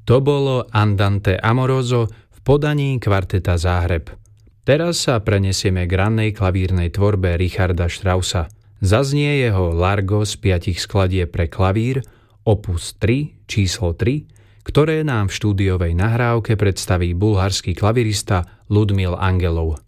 To bolo Andante amoroso v podaní kvarteta Záhreb. Teraz sa prenesieme k rannej klavírnej tvorbe Richarda Straussa. Zaznie jeho Largo z 5 skladieb pre klavír, opus 3, číslo 3, ktoré nám v štúdiovej nahrávke predstaví bulharský klavirista Ludmil Angelov.